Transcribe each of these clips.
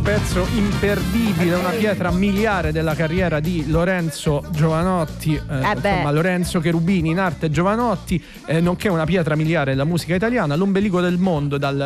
Pezzo imperdibile, una pietra miliare della carriera di Lorenzo Jovanotti, insomma Lorenzo Cherubini in arte Jovanotti, nonché una pietra miliare della musica italiana, L'ombelico del mondo dal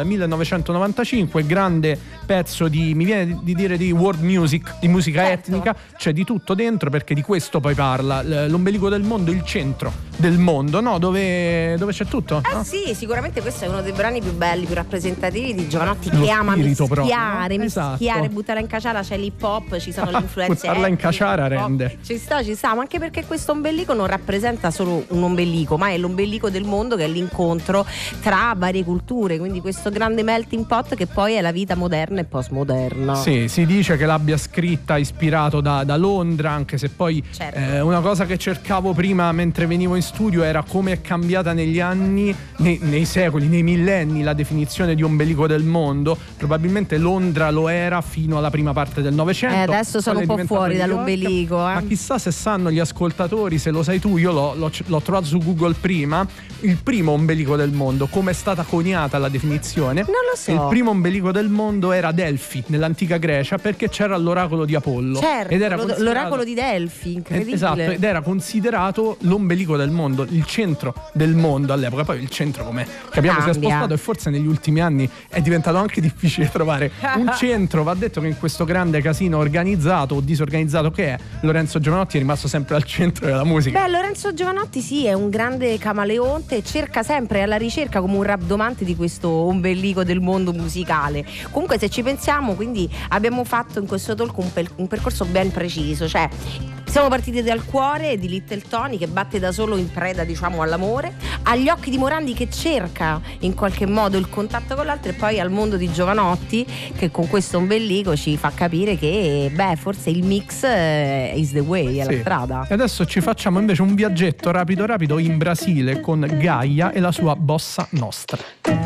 1995, grande pezzo mi viene di dire di world music, di musica etnica, c'è di tutto dentro perché di questo poi parla, l'ombelico del mondo, il centro del mondo, no? Dove c'è tutto? No? Sì, sicuramente questo è uno dei brani più belli, più rappresentativi di Jovanotti, che ama mischiare, esatto. Buttare in caciara, c'è l'hip hop, ci sono le influenze buttarla in caciara rende. Ci sta, ma anche perché questo ombelico non rappresenta solo un ombelico, ma è l'ombelico del mondo, che è l'incontro tra varie culture, quindi questo grande melting pot che poi è la vita moderna e postmoderna. Sì, si dice che l'abbia scritta ispirato da Londra, anche se poi una cosa che cercavo prima mentre venivo in studio era come è cambiata negli anni, nei secoli, nei millenni la definizione di ombelico del mondo. Probabilmente Londra lo era fino alla prima parte del Novecento. Adesso sono un po' fuori dall'ombelico. Ma chissà se sanno gli ascoltatori, se lo sai tu, io l'ho trovato su Google prima, il primo ombelico del mondo, come è stata coniata la definizione. Non lo so. Il primo ombelico del mondo era Delfi, nell'antica Grecia, perché c'era l'oracolo di Apollo. Certo, ed era l'oracolo di Delfi, incredibile. Esatto, ed era considerato l'ombelico del mondo, il centro del mondo all'epoca. Poi il centro, come capiamo, si è spostato, e forse negli ultimi anni è diventato anche difficile trovare un centro. Va detto che in questo grande casino organizzato o disorganizzato che è, Lorenzo Jovanotti è rimasto sempre al centro della musica. Beh, Lorenzo Jovanotti sì, è un grande camaleonte, cerca sempre alla ricerca come un rabdomante di questo ombelico del mondo musicale. Comunque, se ci pensiamo, quindi abbiamo fatto in questo talk un percorso ben preciso, cioè siamo partiti dal cuore di Little Tony, che batte da solo in preda, diciamo, all'amore, agli occhi di Morandi, che cerca in qualche modo il contatto con l'altro, e poi al mondo di Jovanotti, che con questo ombelico ci fa capire che forse il mix is the way, è la strada. E adesso ci facciamo invece un viaggetto rapido in Brasile con Gaia e la sua Bossa Nostra.